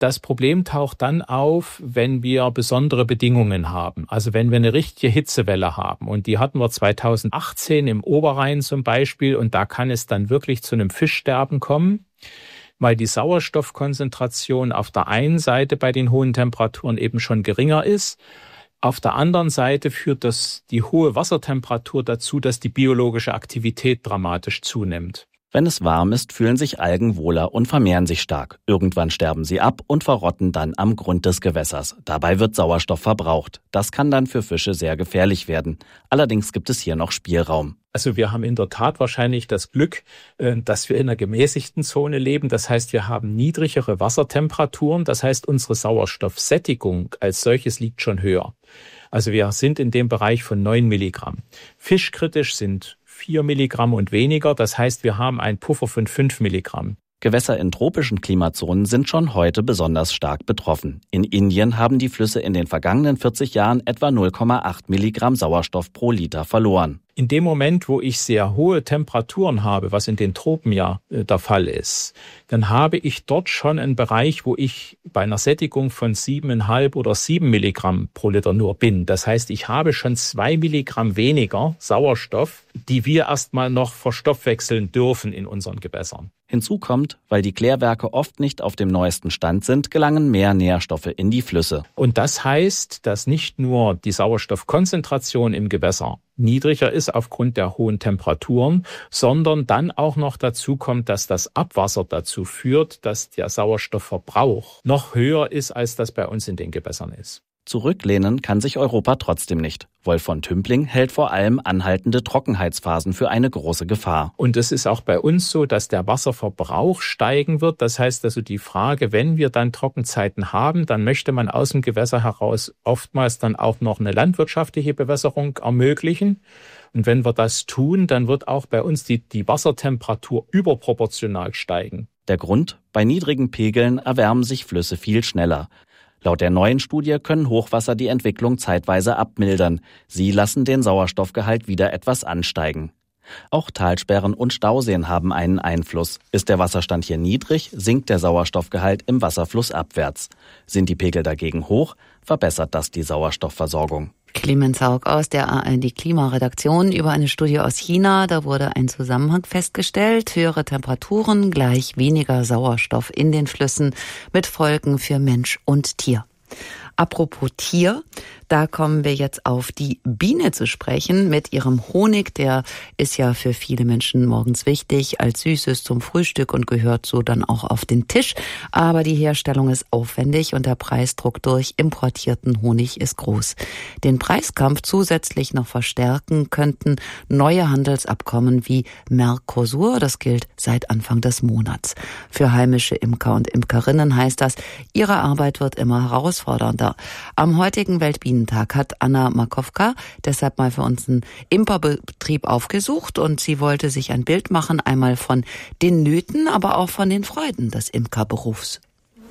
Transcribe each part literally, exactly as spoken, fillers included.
Das Problem taucht dann auf, wenn wir besondere Bedingungen haben. Also wenn wir eine richtige Hitzewelle haben. Und die hatten wir zweitausendachtzehn im Oberrhein zum Beispiel. Und da kann es dann wirklich zu einem Fischsterben kommen, weil die Sauerstoffkonzentration auf der einen Seite bei den hohen Temperaturen eben schon geringer ist. Auf der anderen Seite führt das die hohe Wassertemperatur dazu, dass die biologische Aktivität dramatisch zunimmt. Wenn es warm ist, fühlen sich Algen wohler und vermehren sich stark. Irgendwann sterben sie ab und verrotten dann am Grund des Gewässers. Dabei wird Sauerstoff verbraucht. Das kann dann für Fische sehr gefährlich werden. Allerdings gibt es hier noch Spielraum. Also wir haben in der Tat wahrscheinlich das Glück, dass wir in einer gemäßigten Zone leben. Das heißt, wir haben niedrigere Wassertemperaturen. Das heißt, unsere Sauerstoffsättigung als solches liegt schon höher. Also wir sind in dem Bereich von neun Milligramm. Fischkritisch sind vier Milligramm und weniger. Das heißt, wir haben einen Puffer von fünf Milligramm. Gewässer in tropischen Klimazonen sind schon heute besonders stark betroffen. In Indien haben die Flüsse in den vergangenen vierzig Jahren etwa null Komma acht Milligramm Sauerstoff pro Liter verloren. In dem Moment, wo ich sehr hohe Temperaturen habe, was in den Tropen ja äh, der Fall ist, dann habe ich dort schon einen Bereich, wo ich bei einer Sättigung von siebeneinhalb oder sieben Milligramm pro Liter nur bin. Das heißt, ich habe schon zwei Milligramm weniger Sauerstoff, die wir erstmal noch verstoffwechseln dürfen in unseren Gewässern. Hinzu kommt, weil die Klärwerke oft nicht auf dem neuesten Stand sind, gelangen mehr Nährstoffe in die Flüsse. Und das heißt, dass nicht nur die Sauerstoffkonzentration im Gewässer niedriger ist aufgrund der hohen Temperaturen, sondern dann auch noch dazu kommt, dass das Abwasser dazu führt, dass der Sauerstoffverbrauch noch höher ist, als das bei uns in den Gewässern ist. Zurücklehnen kann sich Europa trotzdem nicht. Wolf von Tümpling hält vor allem anhaltende Trockenheitsphasen für eine große Gefahr. Und es ist auch bei uns so, dass der Wasserverbrauch steigen wird. Das heißt also die Frage, wenn wir dann Trockenzeiten haben, dann möchte man aus dem Gewässer heraus oftmals dann auch noch eine landwirtschaftliche Bewässerung ermöglichen. Und wenn wir das tun, dann wird auch bei uns die, die Wassertemperatur überproportional steigen. Der Grund? Bei niedrigen Pegeln erwärmen sich Flüsse viel schneller. Laut der neuen Studie können Hochwasser die Entwicklung zeitweise abmildern. Sie lassen den Sauerstoffgehalt wieder etwas ansteigen. Auch Talsperren und Stauseen haben einen Einfluss. Ist der Wasserstand hier niedrig, sinkt der Sauerstoffgehalt im Wasserfluss abwärts. Sind die Pegel dagegen hoch, verbessert das die Sauerstoffversorgung. Clemens Haug aus der A R D-Klimaredaktion über eine Studie aus China. Da wurde ein Zusammenhang festgestellt. Höhere Temperaturen gleich weniger Sauerstoff in den Flüssen mit Folgen für Mensch und Tier. Apropos Tier, da kommen wir jetzt auf die Biene zu sprechen mit ihrem Honig. Der ist ja für viele Menschen morgens wichtig als Süßes zum Frühstück und gehört so dann auch auf den Tisch. Aber die Herstellung ist aufwendig und der Preisdruck durch importierten Honig ist groß. Den Preiskampf zusätzlich noch verstärken könnten neue Handelsabkommen wie Mercosur. Das gilt seit Anfang des Monats. Für heimische Imker und Imkerinnen heißt das, ihre Arbeit wird immer herausfordernder. Am heutigen Weltbienentag hat Anna Makowka deshalb mal für uns einen Imkerbetrieb aufgesucht und sie wollte sich ein Bild machen, einmal von den Nöten, aber auch von den Freuden des Imkerberufs.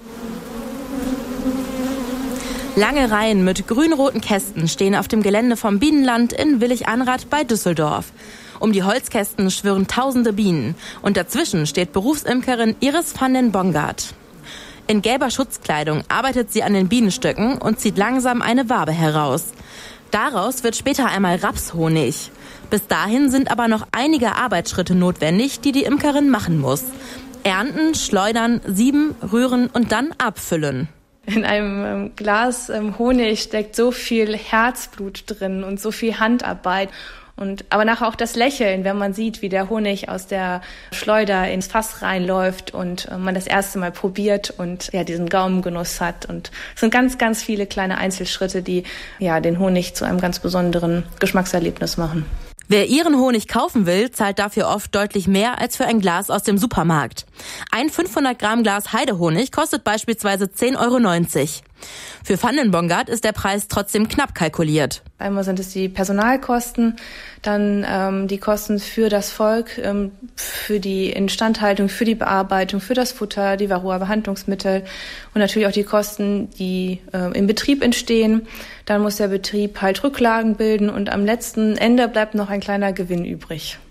Lange Reihen mit grün-roten Kästen stehen auf dem Gelände vom Bienenland in Willig-Anrath bei Düsseldorf. Um die Holzkästen schwirren tausende Bienen und dazwischen steht Berufsimkerin Iris van den Bongard. In gelber Schutzkleidung arbeitet sie an den Bienenstöcken und zieht langsam eine Wabe heraus. Daraus wird später einmal Rapshonig. Bis dahin sind aber noch einige Arbeitsschritte notwendig, die die Imkerin machen muss. Ernten, schleudern, sieben, rühren und dann abfüllen. In einem Glas Honig steckt so viel Herzblut drin und so viel Handarbeit. Und, aber nachher auch das Lächeln, wenn man sieht, wie der Honig aus der Schleuder ins Fass reinläuft und äh, man das erste Mal probiert und ja diesen Gaumengenuss hat. Und es sind ganz, ganz viele kleine Einzelschritte, die ja den Honig zu einem ganz besonderen Geschmackserlebnis machen. Wer ihren Honig kaufen will, zahlt dafür oft deutlich mehr als für ein Glas aus dem Supermarkt. Ein fünfhundert Gramm Glas Heidehonig kostet beispielsweise zehn Euro neunzig. Für Van den Bongard ist der Preis trotzdem knapp kalkuliert. Einmal sind es die Personalkosten, dann ähm, die Kosten für das Volk, ähm, für die Instandhaltung, für die Bearbeitung, für das Futter, die Varroa-Behandlungsmittel und natürlich auch die Kosten, die äh, im Betrieb entstehen. Dann muss der Betrieb halt Rücklagen bilden und am letzten Ende bleibt noch ein kleiner Gewinn übrig.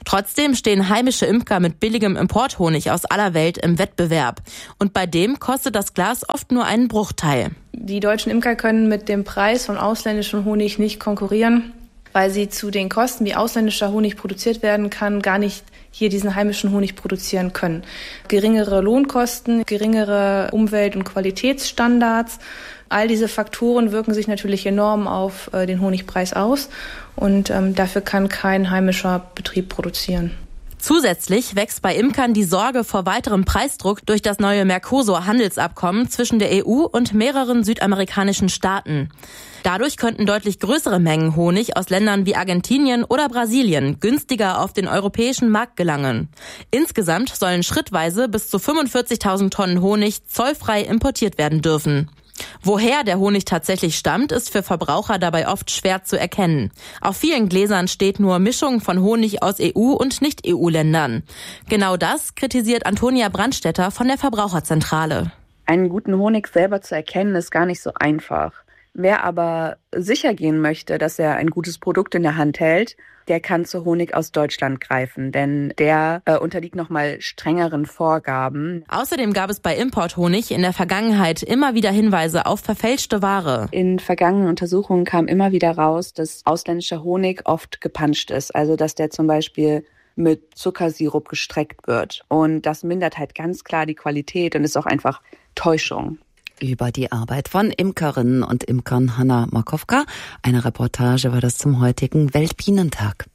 Trotzdem stehen heimische Imker mit billigem Importhonig aus aller Welt im Wettbewerb. Und bei dem kostet das Glas oft nur einen Bruchteil. Die deutschen Imker können mit dem Preis von ausländischem Honig nicht konkurrieren, weil sie zu den Kosten, wie ausländischer Honig produziert werden kann, gar nicht hier diesen heimischen Honig produzieren können. Geringere Lohnkosten, geringere Umwelt- und Qualitätsstandards, all diese Faktoren wirken sich natürlich enorm auf äh, den Honigpreis aus und ähm, dafür kann kein heimischer Betrieb produzieren. Zusätzlich wächst bei Imkern die Sorge vor weiterem Preisdruck durch das neue Mercosur-Handelsabkommen zwischen der E U und mehreren südamerikanischen Staaten. Dadurch könnten deutlich größere Mengen Honig aus Ländern wie Argentinien oder Brasilien günstiger auf den europäischen Markt gelangen. Insgesamt sollen schrittweise bis zu fünfundvierzigtausend Tonnen Honig zollfrei importiert werden dürfen. Woher der Honig tatsächlich stammt, ist für Verbraucher dabei oft schwer zu erkennen. Auf vielen Gläsern steht nur Mischung von Honig aus E U- und Nicht-E U-Ländern. Genau das kritisiert Antonia Brandstätter von der Verbraucherzentrale. Einen guten Honig selber zu erkennen, ist gar nicht so einfach. Wer aber sicher gehen möchte, dass er ein gutes Produkt in der Hand hält, der kann zu Honig aus Deutschland greifen, denn der äh, unterliegt nochmal strengeren Vorgaben. Außerdem gab es bei Importhonig in der Vergangenheit immer wieder Hinweise auf verfälschte Ware. In vergangenen Untersuchungen kam immer wieder raus, dass ausländischer Honig oft gepanscht ist, also dass der zum Beispiel mit Zuckersirup gestreckt wird. Und das mindert halt ganz klar die Qualität und ist auch einfach Täuschung. Über die Arbeit von Imkerinnen und Imkern Hanna Markowka. Eine Reportage war das zum heutigen Weltbienentag.